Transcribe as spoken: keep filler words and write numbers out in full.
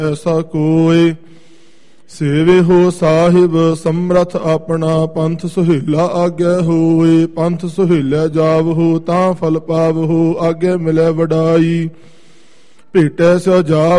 ਐਸਾ ਕੋਇ। ਸੇਵੇ ਹੋ ਸਾਹਿਬ ਸਮਰਥ ਆਪਣਾ, ਪੰਥ ਸੁਹੇਲਾ ਆਗੇ ਹੋਏ। ਪੰਥ ਸੁਹੇਲਾ ਜਾਵਹੋ ਤਾਂ ਫਲ ਪਾਵਹੋ, ਆਗੇ ਮਿਲੇ ਵਡਾਈ। ਭੇਟੈ ਸੋ ਜਾ